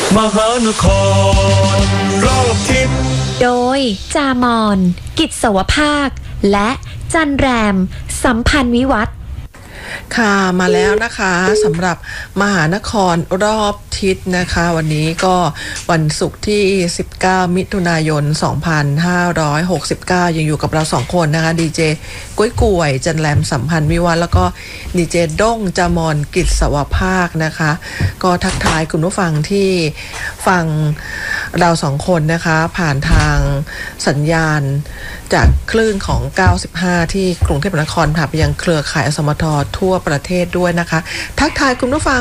มหานครรอบทิศโดยจามอนกิจสวภาคและจันแรมสัมพันธ์วิวัฒน์ค่ะมาแล้วนะคะสำหรับมหานครรอบทิศนะคะวันนี้ก็วันศุกร์ที่19มิถุนายน2569ยังอยู่กับเรา2คนนะคะดีเจก้วยก่วยจันแรมสัมพันธ์วิวัฒน์แล้วก็ดีเจด้งจามอนกิจสวภาคนะคะก็ทักทายคุณผู้ฟังที่ฟังเรา2คนนะคะผ่านทางสัญญาณจากคลื่นของ95ที่กรุงเทพมหานครผ่านไปยังเครือข่ายอสมททั่วประเทศด้วยนะคะทักทายคุณผู้ฟัง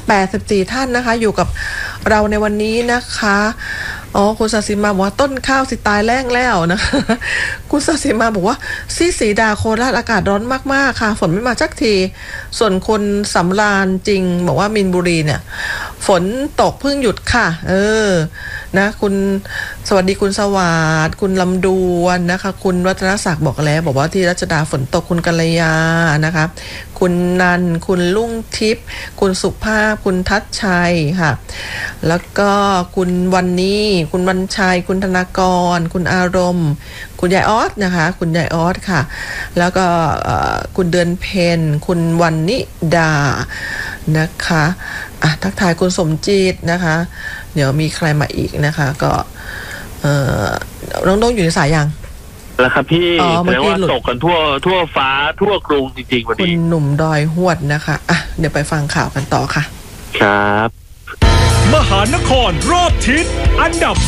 84ท่านนะคะอยู่กับเราในวันนี้นะคะคุณศศิมาบอกว่าต้นข้าวสิตายแล้งแล้วนะคะคุณศศิมาบอกว่าสีดาโคราชอากาศร้อนมากๆค่ะฝนไม่มาสักทีส่วนคนสำราญจริงบอกว่ามินบุรีเนี่ยฝนตกเพิ่งหยุดค่ะนะคุณสวัสดีคุณสวัสดิ์คุณลำดวนนะคะคุณวัฒนศักดิ์บอกแล้วบอกว่าที่รัชดาฝนตกคุณกัลยานะคะคุณนันคุณลุ่งทิพย์คุณสุภาพคุณทัชชัยค่ะแล้วก็คุณวันนี้คุณวันชัยคุณธนากรคุณอารมณ์คุณยายออสนะคะคุณยายออสค่ะแล้วก็คุณเดือนเพ็ญคุณวันนิดานะคะทักทายคุณสมจิตนะคะเดี๋ยวมีใครมาอีกนะคะก็น้องอยู่ในสายยังแล้วครับพี่แปลว่าตกกันทั่วฟ้าทั่วกรุงจริงๆวันนี้คุณหนุ่มดอยหวดนะคะเดี๋ยวไปฟังข่าวกันต่อค่ะครับมหานครรอบทิศอันดับ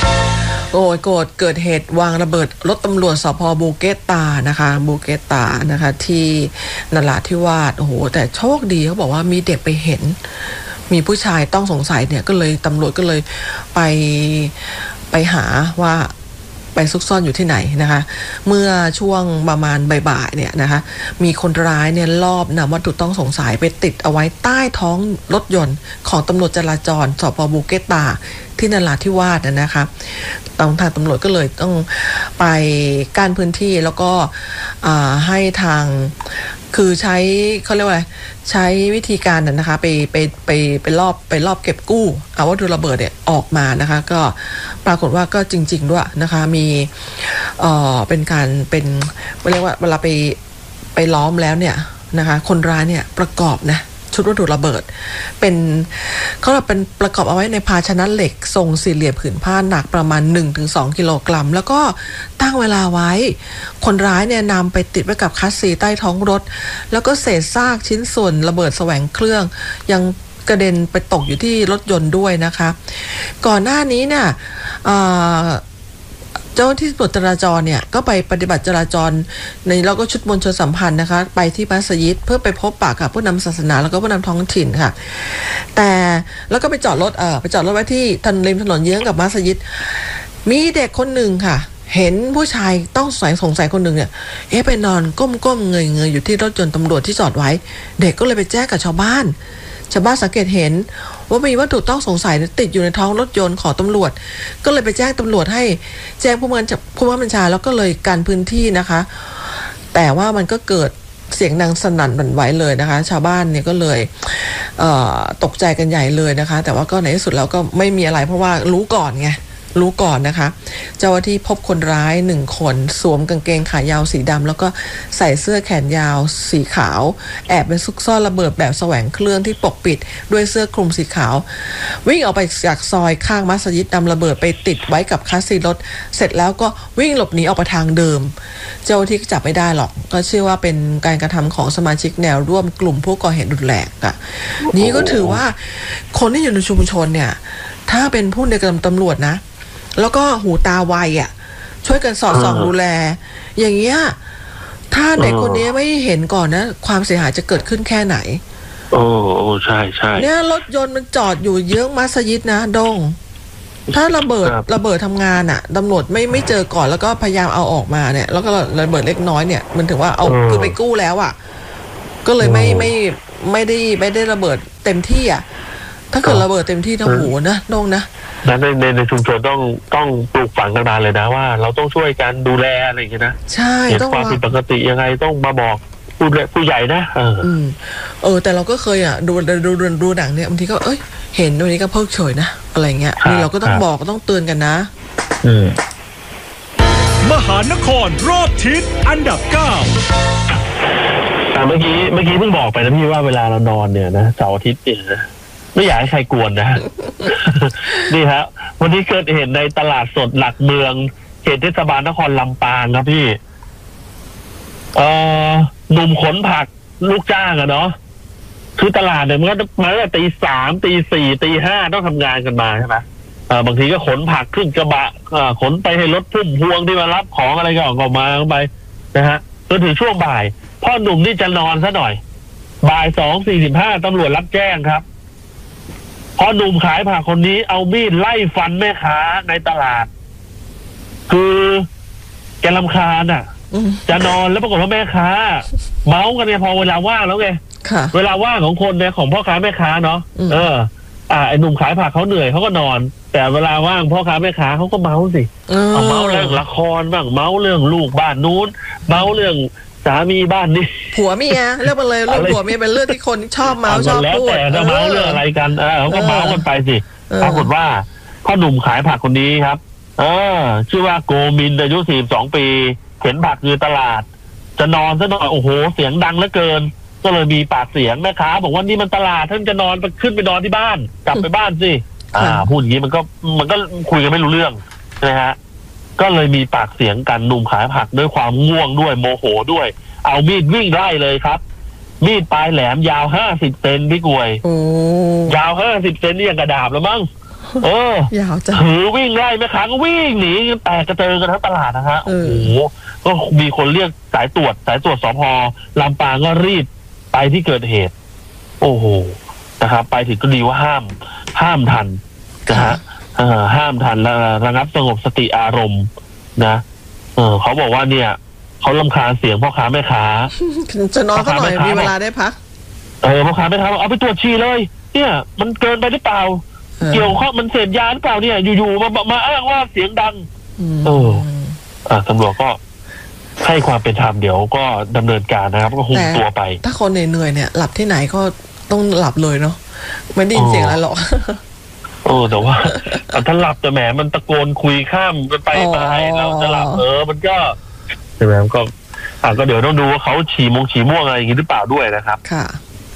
10 โเกิดเหตุวางระเบิดรถตำรวจสภ.บูเกตานะคะที่นราธิวาสโอ้โหแต่โชคดีเขาบอกว่ามีเด็กไปเห็นมีผู้ชายต้องสงสัยเนี่ยก็เลยตำรวจก็เลยไปหาว่าไปซุกซ่อนอยู่ที่ไหนนะคะเมื่อช่วงประมาณบ่ายๆเนี่ยนะคะมีคนร้ายเนี่ยลอบนำวัตถุต้องสงสัยไปติดเอาไว้ใต้ท้องรถยนต์ของตำรวจจราจรสภ.บูเกตาที่นราธิวาสนะคะทางตำรวจก็เลยต้องไปกั้นพื้นที่แล้วก็ให้ทางคือใช้เขาเรียกว่าอะไรใช้วิธีการนั้นนะคะไปรอบเก็บกู้เอาวัตถุระเบิดเนี่ยออกมานะคะก็ปรากฏว่าก็จริงๆด้วยนะคะมีเป็นการเป็นเรียกว่าเวลาไปล้อมแล้วเนี่ยนะคะคนร้ายเนี่ยประกอบนะชุดวัตถุระเบิดเป็นประกอบเอาไว้ในภาชนะเหล็กทรงสี่เหลี่ยมผืนผ้าหนักประมาณ 1-2 กิโลกรัมแล้วก็ตั้งเวลาไว้คนร้ายเนี่ยนำไปติดไว้กับคัสซีใต้ท้องรถแล้วก็เศษซากชิ้นส่วนระเบิดแสวงเครื่องยังกระเด็นไปตกอยู่ที่รถยนต์ด้วยนะคะก่อนหน้านี้เนี่ยเจ้าที่ตำรวจจราจรเนี่ยก็ไปปฏิบัติจราจรในแล้วก็ชุดมวลชนสัมพันธ์นะคะไปที่มัสยิดเพื่อไปพบปะกับผู้นำศาสนาแล้วก็ผู้นำท้องถิ่นค่ะแต่แล้วก็ไปจอดรถไว้ที่ริมถนนเยื้องกับมัสยิดมีเด็กคนหนึ่งค่ะเห็นผู้ชายต้องสงสัยคนหนึ่งเนี่ยไปนอนก้มๆเงยอยู่ที่รถยนต์ตำรวจที่จอดไว้เด็กก็เลยไปแจ้งกับชาวบ้านสังเกตเห็นว่ามีวัตถุต้องสงสัยติดอยู่ในท้องรถยนต์ของตำรวจก็เลยไปแจ้งตำรวจให้แจ้งผู้บัญชาแล้วก็เลยกันพื้นที่นะคะแต่ว่ามันก็เกิดเสียงดังสนั่นหวั่นไหวเลยนะคะชาวบ้านเนี่ยก็เลยตกใจกันใหญ่เลยนะคะแต่ว่าก็ในที่สุดแล้วก็ไม่มีอะไรเพราะว่ารู้ก่อนนะคะเจ้าหน้าที่พบคนร้าย1คนสวมกางเกงขายาวสีดำแล้วก็ใส่เสื้อแขนยาวสีขาวแอบเป็นซุกซ่อนระเบิดแบบแสวงเครื่องที่ปกปิดด้วยเสื้อคลุมสีขาววิ่งออกไปจากซอยข้างมัสยิดนำระเบิดไปติดไว้กับคัสซีรถเสร็จแล้วก็วิ่งหลบหนีออกไปทางเดิมเจ้าหน้าที่จับไม่ได้หรอกก็เชื่อว่าเป็นการกระทำของสมาชิกแนวร่วมกลุ่มผู้ก่อเหตุรุนแรงอ่ะนี่ก็ถือว่าคนที่อยู่ในชุมชนเนี่ยถ้าเป็นผู้ในกรมตำรวจนะแล้วก็หูตาไวช่วยกันสอดส่องดูแลอย่างเงี้ยถ้าเด็กคนนี้ไม่เห็นก่อนนะความเสียหายจะเกิดขึ้นแค่ไหนโอ้ใช่เนี่ยรถยนต์มันจอดอยู่เยื้องมัสยิดนะดงถ้าระเบิดทำงานตำรวจไม่เจอก่อนแล้วก็พยายามเอาออกมาเนี่ยแล้วก็ระเบิดเล็กน้อยเนี่ยมันถึงว่าเอาคือไปกู้แล้วก็เลยไม่ได้ระเบิดเต็มที่ถ้าเกิดระเบิดเต็มที่นะโหนะดงนะในชุมชนต้องปลูกฝังกันมาเลยนะว่าเราต้องช่วยกันดูแลอะไรอย่างเงี้ยนะใช่ต้องความผิดปกติยังไงต้องมาบอกผู้ใหญ่นะแต่เราก็เคยดูหนังเนี่ยบางทีก็เห็นวันนี้ก็เพิกเฉยนะอะไรเงี้ยนี่เราก็ต้องบอกก็ต้องเตือนกันนะมหานครรอบทิศอันดับ 9 เมื่อกี้เพิ่งบอกไปนะพี่ว่าเวลาเรานอนเนี่ยนะเสาร์อาทิตย์เนี่ยนะไม่อยากให้ใครกวนนะนี่ฮะวันนี้เกิดเหตุในตลาดสดหลักเมืองเขตเทศบาลนครลำปางครับพี่หนุ่มขนผักลูกจ้างอะเนาะคือตลาดเนี่ยมันก็มาตั้งแต่ตี 3 ตี 4 ตี 5ต้องทำงานกันมาใช่ไหมบางทีก็ขนผักขึ้นกระบะขนไปให้รถพุ่มพวงที่มารับของอะไรก็ออกมาไปนะฮะจนถึงช่วงบ่ายพ่อหนุ่มนี่จะนอนซะหน่อยบ่าย 2:45ตำรวจรับแจ้งครับพ่อหนุ่มขายผักคนนี้เอามีดไล่ฟันแม่ค้าในตลาดคือแกรำคาญจะนอนแล้วปรากฏว่าแม่ค้าเมากันเนี่ยพอเวลาว่างแล้วไงเวลาว่างของคนเนี่ยของพ่อค้าแม่ค้าเนาะไอ้หนุ่มขายผักเขาเหนื่อยเขาก็นอนแต่เวลาว่างพ่อค้าแม่ค้าเขาก็เมาสิเมาเรื่องละครบ้างเมาเรื่องลูกบ้านนู้นเมาเรื่องสามีบ้านนี้ผัวเมียเรื่องมันเลยเรื่องผัวเมียเป็นเรื่องที่คนชอบเมาชอบพูดแล้วแต่จะเมาเรื่องอะไรกันเขาก็เมากันไปสิปรากฏว่าพ่อหนุ่มขายผักคนนี้ครับชื่อว่าโกมินอายุ42 ปีเข็นผักอยู่ตลาดจะนอนซะหน่อยโอ้โหเสียงดังเหลือเกินก็เลยมีปากเสียงแม่ค้าบอกว่านี่มันตลาดท่านจะนอนขึ้นไปนอนที่บ้านกลับไปบ้านสิพูดอย่างนี้มันก็คุยกันไม่รู้เรื่องนะฮะก็เลยมีปากเสียงกันหนุ่มขายผักด้วยความง่วงด้วยโมโหด้วยเอามีดวิ่งไล่เลยครับมีดปลายแหลมยาว50 เซนพี่กวยยาว50 เซนนี่อย่างกระดาบแล้วมั้งยาวจังถือวิ่งไล่แม่ค้าก็วิ่งหนีแตกกระเจิงกันทั้งตลาดนะฮะโอ้โหก็มีคนเรียกสายตรวจสภ.ลำปางก็รีบไปที่เกิดเหตุโอ้โหนะครับไปถึงก็ดีว่าห้ามทันนะฮะห้ามทันแล้วระงับสงบสติอารมณ์นะเขาบอกว่าเนี่ยเขารำคาญเสียงพ่อค้าแม่ค้าจะนอนก็หน่อยมีเวลาได้พักพ่อค้าแม่ค้าเอาไปตรวจฉี่เลยเนี่ยมันเกินไปหรือเปล่าเกี่ยวข้องมันเสพยาหรือเปล่าเนี่ยอยู่ๆมาอ้างว่าเสียงดังตำรวจก็ให้ความเป็นธรรมเดี๋ยวก็ดำเนินการนะครับก็คุมตัวไปถ้าคนเหนื่อยเนี่ยหลับที่ไหนก็ต้องหลับเลยเนาะไม่ได้ยินเสียงอะไรหรอกแต่ว่าถ้าหลับแต่แหมมันตะโกนคุยข้ามกันไปมาเราจะหลับมันก็ใช่ไหมก็เดี๋ยวต้องดูว่าเขาฉี่ม่วงอะไรอย่างนี้หรือเปล่าด้วยนะครับค่ะ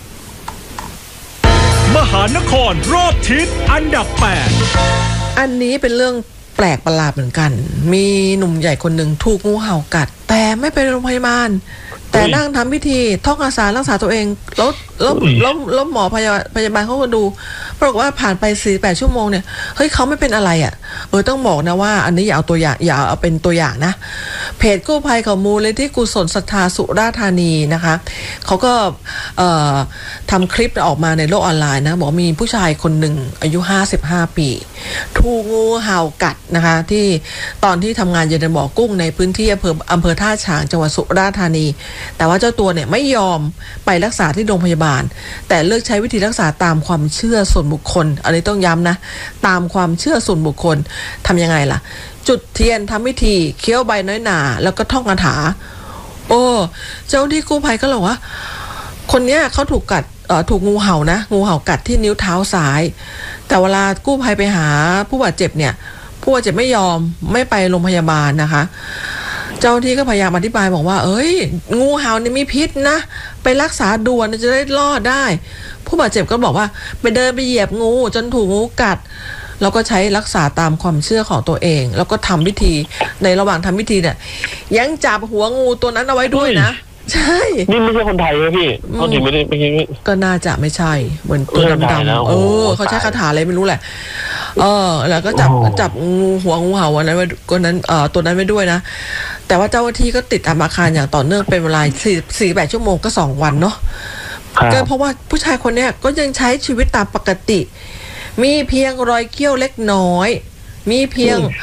มหานครรอบทิศอันดับ 8 อันนี้เป็นเรื่องแปลกประหลาดเหมือนกันมีหนุ่มใหญ่คนหนึ่งถูกงูเห่ากัดแต่ไม่ไปโรงพยาบาลแต่นั่งทำพิธีท่องอาสารักษาตัวเองแล้วหมอพยาบาลเขาก็ดูปรากฏว่าผ่านไป48 ชั่วโมงเนี่ยเฮ้ยเขาไม่เป็นอะไรต้องบอกนะว่าอันนี้อย่าเอาเป็นตัวอย่างนะเพจกู้ภัยของมูลนิธิกุศลศรัทธาสุราษฎร์ธานีนะคะเขาก็ทำคลิปออกมาในโลกออนไลน์นะบอกมีผู้ชายคนหนึ่งอายุ55 ปีถูกงูเห่ากัดนะคะที่ตอนที่ทำงานอยู่ในบ่อกุ้งในพื้นที่อำเภอท่าฉางจังหวัดสุราษฎร์ธานีแต่ว่าเจ้าตัวเนี่ยไม่ยอมไปรักษาที่โรงพยาบาลแต่เลือกใช้วิธีรักษาตามความเชื่อส่วนบุคคลอันนี้ต้องย้ำนะตามความเชื่อส่วนบุคคลทำยังไงล่ะจุดเทียนทำพิธีเคี้ยวใบน้อยหนาแล้วก็ท่องคาถาเจ้าที่กู้ภัยก็บอกว่าคนเนี้ยเขาถูกงูเห่านะงูเห่ากัดที่นิ้วเท้าซ้ายแต่เวลากู้ภัยไปหาผู้บาดเจ็บเนี่ยผู้บาดเจ็บไม่ยอมไม่ไปโรงพยาบาลนะคะเจ้าที่ก็พยายามอธิบายบอกว่างูเห่านี่มีพิษนะไปรักษาด่วนจะได้รอดได้ผู้บาดเจ็บก็บอกว่าไปเดินไปเหยียบงูจนถูกงูกัดแล้วก็ใช้รักษาตามความเชื่อของตัวเองแล้วก็ทำพิธีในระหว่างทำพิธีเนี่ยยังจับหัวงูตัวนั้นเอาไว้ด้วยนะใช่นี่ไม่ใช่คนไทยเลยพี่เขาถึงไม่ได้ก็น่าจะไม่ใช่เหมือนตัวดำๆเขาใช้คาถาอะไรไม่รู้แหละแล้วก็จับงูหัวงูเห่าอันนั้นไว้ตัวนั้นไว้ด้วยนะแต่ว่าเจ้าหน้าที่ก็ติดตามอาคารอย่างต่อเนื่องเป็นเวลา48 ชั่วโมงก็2 วันเนาะก็เพราะว่าผู้ชายคนนี้ก็ยังใช้ชีวิตตามปกติมีเพียงรอยเขี้ยวเล็กน้อยมีเพียง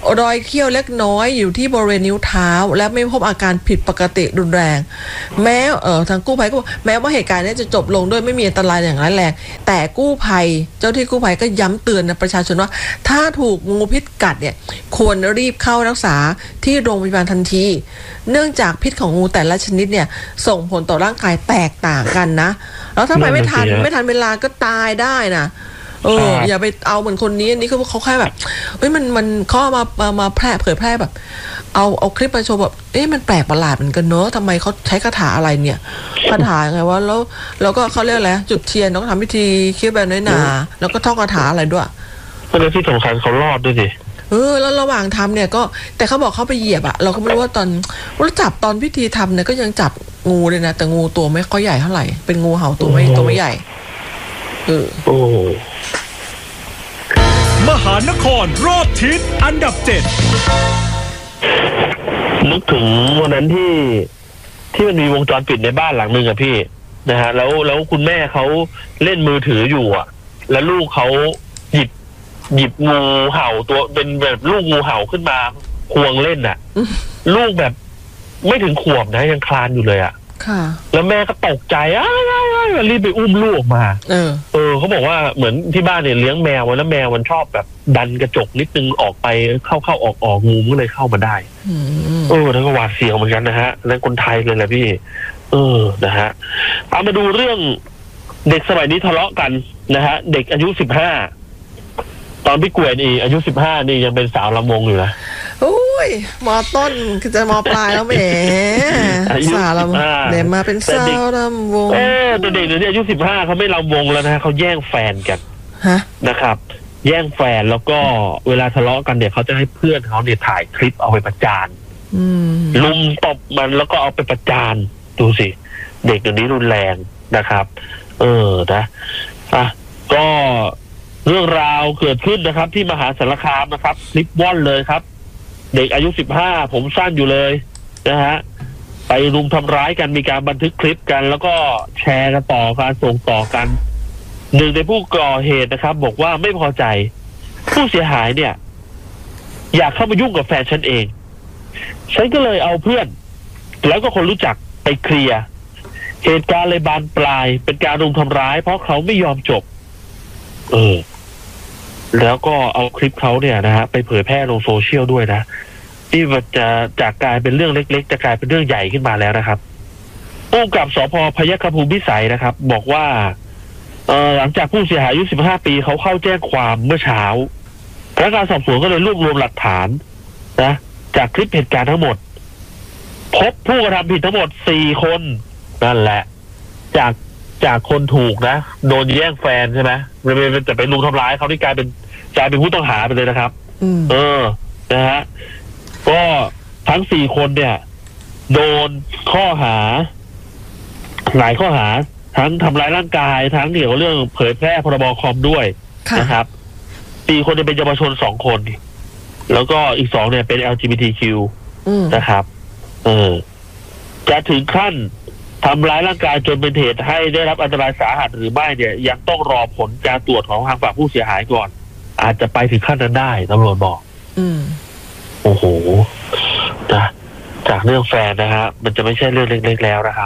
รอยเขี้ยวเล็กน้อยอยู่ที่บริเวณนิ้วเท้าและไม่พบอาการผิดปกติรุนแรงแม้ทางกู้ภัยก็แม้ว่าเหตุการณ์นี้จะจบลงด้วยไม่มีอันตรายอย่างร้ายแรงแต่กู้ภัยเจ้าที่กู้ภัยก็ย้ำเตือนนะประชาชนว่าถ้าถูกงูพิษกัดเนี่ยควรรีบเข้ารักษาที่โรงพยาบาลทันทีเนื่องจากพิษของงูแต่ละชนิดเนี่ยส่งผลต่อร่างกายแตกต่างกันนะแล้วถ้าไปไม่ทันเวลาก็ตายได้นะอย่าไปเอาเหมือนคนนี้นี่เขาแค่แบบมันเขามาเผยแพร่แบบเอาคลิปมาโชว์แบบมันแปลกประหลาดเหมือนกันเนอะทำไมเขาใช้คาถาอะไรเนี่ยคาถาไงวะแล้วก็เขาเรียกอะไรจุดเทียนต้องทำพิธีคิดแบบน้อยหนาแล้วก็ท่องคาถาอะไรด้วยก็เลยที่สำคัญเขารอดด้วยสิแล้วระหว่างทำเนี่ยก็แต่เขาบอกเขาไปเหยียบเราก็ไม่รู้ว่าตอนจับตอนพิธีทำเนี่ยก็ยังจับงูเลยนะแต่งูตัวไม่ค่อยใหญ่เท่าไหร่เป็นงูเห่าตัวไม่ใหญ่มหานครรอบทิศอันดับ 7 นึกถึงวันนั้นที่มันมีวงจรปิดในบ้านหลังนึงอะพี่นะฮะแล้วคุณแม่เขาเล่นมือถืออยู่อะแล้วลูกเขาหยิบงูเห่าตัวเป็นแบบลูกงูเห่าขึ้นมาควงเล่นอะลูกแบบไม่ถึงขวบนะยังคลานอยู่เลยอะแล้วแม่ก็ตกใจรีบไปอุ้มลูกออกมาเขาบอกว่าเหมือนที่บ้านเนี่ยเลี้ยงแมวไว้แล้วแมวมันชอบแบบดันกระจกนิดนึงออกไปเข้าออกงูก็เลยเข้ามาได้แล้วก็หวาดเสียวเหมือนกันนะฮะนั่นคนไทยเลยแหละพี่นะฮะเอามาดูเรื่องเด็กสมัยนี้ทะเลาะกันนะฮะเด็กอายุ15ตอนพี่กล้วยนี่อายุ15นี่ยังเป็นสาวลำวงอยู่นะมอต้นคือจะมอปลายแล้วแหมสาวลำเดี๋ยวมาเป็นสาวลำวงแต่เด็กเดี๋ยวนี้อายุ15เขาไม่ลำวงแล้วนะเขาแย่งแฟนกันนะครับแย่งแฟนแล้วก็เวลาทะเลาะกันเนี่ยเขาจะให้เพื่อนเขาเนี่ยถ่ายคลิปเอาไปประจานลุมตบมันแล้วก็เอาไปประจานดูสิเด็กเดี๋ยวนี้รุนแรงนะครับนะก็เรื่องราวเกิดขึ้นนะครับที่มหาสารคามนะครับคลิปว่อนเลยครับเด็กอายุ15ผมสั้นอยู่เลยนะฮะไปรุมทำร้ายกันมีการบันทึกคลิปกันแล้วก็แชร์กันต่อการส่งต่อกันหนึ่งในผู้ก่อเหตุนะครับบอกว่าไม่พอใจผู้เสียหายเนี่ยอยากเข้ามายุ่งกับแฟนฉันเองฉันก็เลยเอาเพื่อนแล้วก็คนรู้จักไปเคลียร์เหตุการณ์เลยบานปลายเป็นการรุมทำร้ายเพราะเขาไม่ยอมจบแล้วก็เอาคลิปเขาเนี่ยนะฮะไปเผยแพร่ลงโซเชียลด้วยนะที่มันจะจากกลายเป็นเรื่องเล็กๆจะกลายเป็นเรื่องใหญ่ขึ้นมาแล้วนะครับผู้กำกับสภ.พยัคฆภูมิพิสัยนะครับบอกว่าหลังจากผู้เสียหายอายุ15ปีเขาเข้าแจ้งความเมื่อเช้าพนักงานสอบสวนก็เลยรวบรวมหลักฐานนะจากคลิปเหตุการณ์ทั้งหมดพบผู้กระทำผิดทั้งหมด4คนนั่นแหละจากคนถูกนะโดนแย่งแฟนใช่ไหมจะไปรุมทำร้ายเขาที่กลายเป็นผู้ต้องหาไปเลยนะครับนะฮะก็ทั้ง4คนเนี่ยโดนข้อหาหลายข้อหาทั้งทำร้ายร่างกายทั้งเกี่ยวกับเรื่องเผยแพร่พรบคอมด้วยนะครับ4คนจะเป็นเยาวชน2คนแล้วก็อีก2เนี่ยเป็น LGBTQ นะครับจะถึงขั้นทำร้ายร่างกายจนเป็นเหตุให้ได้รับอันตรายสาหัสหรือไม่เนี่ยยังต้องรอผลการตรวจของทางฝั่งผู้เสียหายก่อนอาจจะไปถึงขั้นนั้นได้ตำรวจบอกโอ้โหนะจากเรื่องแฟนนะฮะมันจะไม่ใช่เรื่องเล็กๆแล้วนะครับ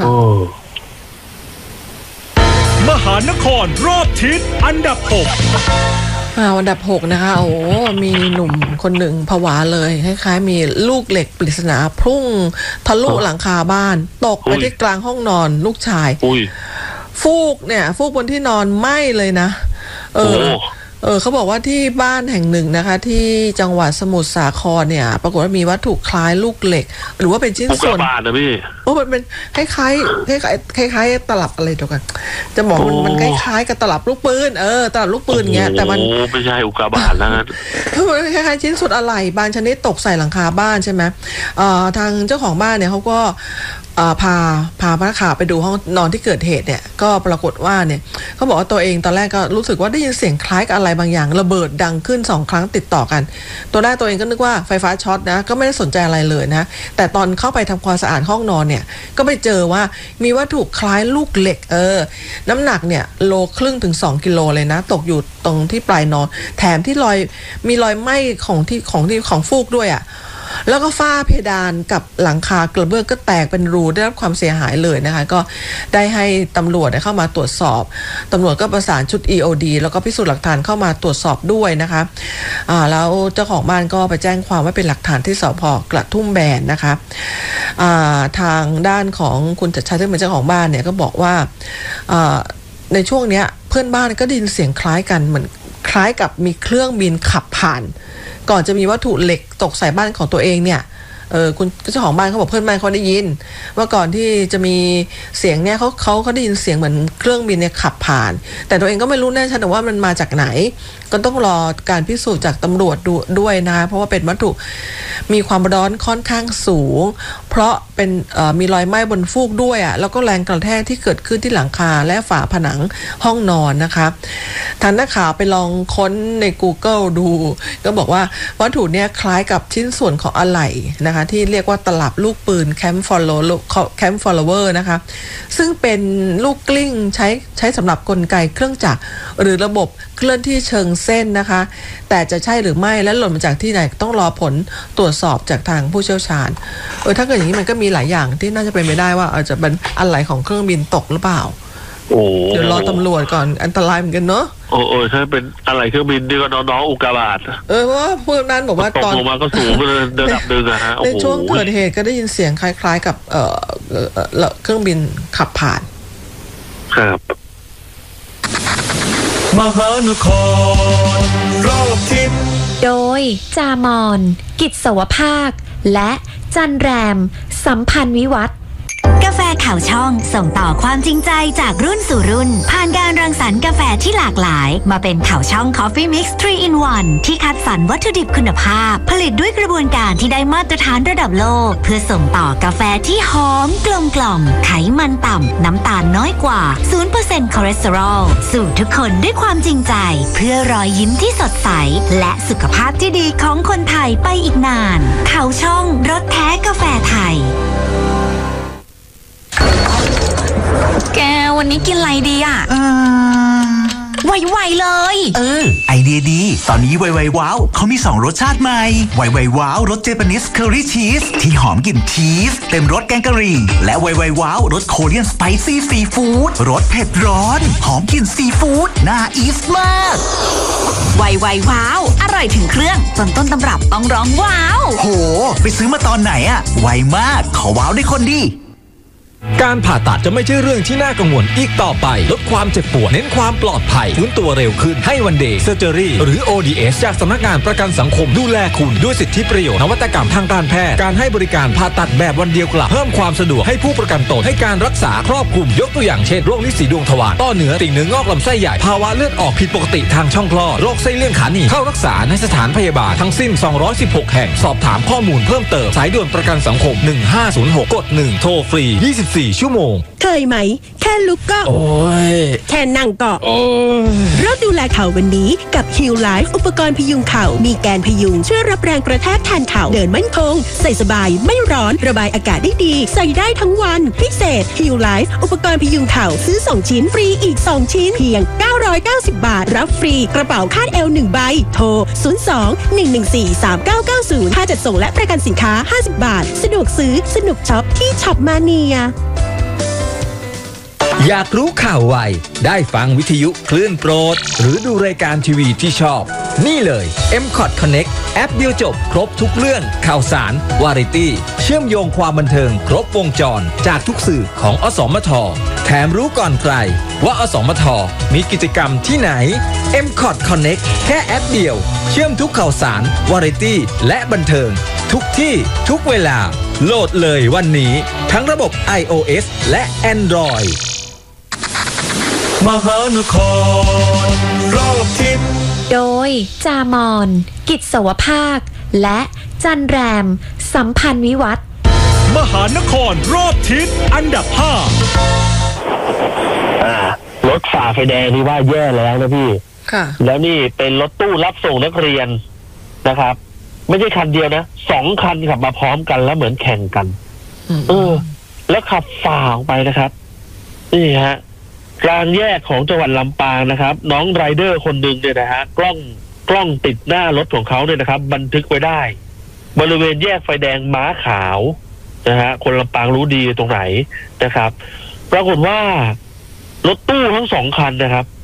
มหานครรอบทิศอันดับ 6 อันดับ6นะคะโอ้มีหนุ่มคนหนึ่งผวาเลยคล้ายๆมีลูกเหล็กปริศนาพุ่งทะลุหลังคาบ้านตกไปที่กลางห้องนอนลูกชายฟูกบนที่นอนไหม้เลยนะเขาบอกว่าที่บ้านแห่งหนึ่งนะคะที่จังหวัดสมุทรสาครเนี่ยปรากฏว่ามีวัตถุคล้ายลูกเหล็กหรือว่าเป็นชิ้นส่วนนะพี่มันเป็นคล้ายตลับอะไรเดียวกันจะบอกมันคล้ายๆกับตลับลูกปืนตลับลูกปืนเงี้ยแต่มันไม่ใช่อุกกาบาตแล้วนะคล้ายๆชิ้นส่วนอะไหล่บางชนิดตกใส่หลังคาบ้านใช่ไหมทางเจ้าของบ้านเนี่ยเขาก็พาพนักข่าวไปดูห้องนอนที่เกิดเหตุเนี่ยก็ปรากฏว่าเนี่ยเขาบอกว่าตัวเองตอนแรกก็รู้สึกว่าได้ยินเสียงคล้ายกับอะไรบางอย่างระเบิดดังขึ้น2 ครั้งติดต่อกันตัวแรกตัวเองก็นึกว่าไฟฟ้าช็อตนะก็ไม่ได้สนใจอะไรเลยนะแต่ตอนเข้าไปทำความสะอาดห้องนอนเนี่ยก็ไปเจอว่ามีวัตถุคล้ายลูกเหล็กน้ำหนักเนี่ย1.5 โลถึง2 กิโลเลยนะตกอยู่ตรงที่ปลายนอนแถมที่มีรอยไหม้ของฟูกด้วยแล้วก็ฝ้าเพดานกับหลังคากระเบื้องก็แตกเป็นรูได้รับความเสียหายเลยนะคะก็ได้ให้ตำรวจเข้ามาตรวจสอบตำรวจก็ประสานชุด EOD แล้วก็พิสูจน์หลักฐานเข้ามาตรวจสอบด้วยนะคะแล้วเจ้าของบ้านก็ไปแจ้งความไว้เป็นหลักฐานที่สภ.กระทุ่มแบนนะคะทางด้านของคุณจัดชัยที่เป็นเจ้าของบ้านเนี่ยก็บอกว่าในช่วงนี้เพื่อนบ้านก็ได้ยินเสียงคล้ายกันเหมือนคล้ายกับมีเครื่องบินขับผ่านก่อนจะมีวัตถุเหล็กตกใส่บ้านของตัวเองเนี่ยคุณเจ้าของบ้านเขาบอกเพื่อนบ้านเขาได้ยินว่าก่อนที่จะมีเสียงเนี่ยเขาได้ยินเสียงเหมือนเครื่องบินเนี่ยขับผ่านแต่ตัวเองก็ไม่รู้แน่ชัดว่ามันมาจากไหนก็ต้องรอการพิสูจน์จากตำรวจด้วยนะคะเพราะว่าเป็นวัตถุมีความร้อนค่อนข้างสูงเพราะเป็นมีรอยไหม้บนฟูกด้วยแล้วก็แรงกระแทกที่เกิดขึ้นที่หลังคาและฝาผนังห้องนอนนะคะทางนักข่าวไปลองค้นใน Google ดูก็บอกว่าวัตถุเนี่ยคล้ายกับชิ้นส่วนของอะไหล่นะคะที่เรียกว่าตลับลูกปืนแคมป์ฟอลโลเวอร์นะคะซึ่งเป็นลูกกลิ้งใช้สำหรับกลไกเครื่องจักรหรือระบบเคลื่อนที่เชิงเส้นนะคะแต่จะใช่หรือไม่และหล่นมาจากที่ไหนต้องรอผลตรวจสอบจากทางผู้เชี่ยวชาญถ้าเกิดอย่างนี้มันก็มีหลายอย่างที่น่าจะเป็นไปได้ว่าอาจจะเป็นอะไหล่ของเครื่องบินตกหรือเปล่าเดี๋ยวรอตำรวจก่อนอันตรายเหมือนกันเนอะถ้าเป็นอะไรเครื่องบินนี่ก็น้องอุกกาบาตเพราะว่าพวกนั้นบอกว่าตกลงมาก็สูงระดับหนึ่งฮะในช่วงเกิดเหตุก็ได้ยินเสียงคล้ายๆกับเครื่องบินขับผ่านครับมหานครรอบทิศโดยจามอนกิจสวภาคและจันแรมสัมพันธ์วิวัฒน์กาแฟข่าวช่องส่งต่อความจริงใจจากรุ่นสู่รุ่นผ่านการรังสรรค์กาแฟที่หลากหลายมาเป็นข่าวช่อง Coffee Mix 3 in 1 ที่คัดสรรวัตถุดิบคุณภาพผลิตด้วยกระบวนการที่ได้มาตรฐานระดับโลกเพื่อส่งต่อกาแฟที่หอมกลมกล่อมไขมันต่ำน้ำตาลน้อยกว่า 0% คอเลสเตอรอลสู่ทุกคนด้วยความจริงใจเพื่อรอยยิ้มที่สดใสและสุขภาพที่ดีของคนไทยไปอีกนานข่าวช่องรสแท้กาแฟไทยแกวันนี้กินอะไรดีไวๆเลยไอเดียดีตอนนี้ไวๆว้าวเขามี2รสชาติใหม่ไวๆว้าวรสเจแปนิสเคอรี่ชีสที่หอมกลิ่นชีสเต็มรสแกงกะหรี่และไวๆว้าวรสโคเรียนสไปซี่ซีฟู้ดรสเผ็ดร้อนหอมกลิ่นซีฟู้ดน่าอีสมากไวๆว้าวอร่อยถึงเครื่องจนต้นตำรับต้องร้องว้าวโหไปซื้อมาตอนไหนไวมากขอว้าวได้คนดีการผ่าตัดจะไม่ใช่เรื่องที่น่ากังวลอีกต่อไปลดความเจ็บปวดเน้นความปลอดภัยฟื้นตัวเร็วขึ้นให้วันเดย์เซอร์เจอรี่หรือ ODS จากสำนักงานประกันสังคมดูแลคุณด้วยสิทธิประโยชน์นวัตกรรมทางการแพทย์การให้บริการผ่าตัดแบบวันเดียวกลับเพิ่มความสะดวกให้ผู้ประกันตนให้การรักษาครอบคลุมยกตัวอย่างเช่นโรคลิ้นสีดวงทวารต้อเนื้อติ่งเนื้องอกลำไส้ใหญ่ภาวะเลือดออกผิดปกติทางช่องคลอดโรคไส้เลื่อนขาหนีเข้ารักษาในสถานพยาบาลทั้งสิ้น216แห่งสอบถามข้อมูลเพิ่มเติมสายด่วนประกันสังคม1506กด1โทรฟรี24ชั่วโมงเคยไหมแค่ลุกก็โอ้ยแค่นั่งก็โอ้ยเริ่มดูแลเข่าวันนี้กับ Heal Life อุปกรณ์พยุงเข่ามีแกนพยุงช่วยรับแรงกระแทกแทนเข่าเดินมั่นคงใส่สบายไม่ร้อนระบายอากาศได้ดีใส่ได้ทั้งวันพิเศษ Heal Life อุปกรณ์พยุงเข่าซื้อ2ชิ้นฟรีอีก2ชิ้นเพียง990 บาทรับฟรีกระเป๋าคาดเอว1ใบโทร02-114-3990ค่าจัดส่งและประกันสินค้า50 บาทสะดวกซื้อสนุกช็อปที่ช็อปมาเนียอยากรู้ข่าวไวได้ฟังวิทยุคลื่นโปรดหรือดูรายการทีวีที่ชอบนี่เลย M-Cot Connect แอปเดียวจบครบทุกเรื่องข่าวสารวาไรตี้เชื่อมโยงความบันเทิงครบวงจรจากทุกสื่อของอสมทแถมรู้ก่อนใครว่าอสมทมีกิจกรรมที่ไหน M-Cot Connect แค่แอปเดียวเชื่อมทุกข่าวสารวาไรตี้และบันเทิงทุกที่ทุกเวลาโหลดเลยวันนี้ทั้งระบบ iOS และ Androidมหานครรอบทิศโดยจามอนกิจสวภาคและจันแรมสัมพันธ์วิวัฒน์มหานครรอบทิศอันดับรถฝ่าไฟแดงนี่ว่าแย่แล้วนะพี่แล้วนี่เป็นรถตู้รับส่งนักเรียนนะครับไม่ใช่คันเดียวนะ2 คันขับมาพร้อมกันแล้วเหมือนแข่งกันแล้วขับฝ่าออกไปนะครับนี่ฮะกลางแยกของจังหวัดลำปางนะครับน้องไรเดอร์คนหนึ่งเนี่ยนะฮะกล้องติดหน้ารถของเขาเนี่ยนะครับบันทึกไว้ได้บริเวณแยกไฟแดงม้าขาวนะฮะคนลำปางรู้ดีตรงไหนนะครับปรากฏว่ารถตู้ทั้ง2 คันนะครับ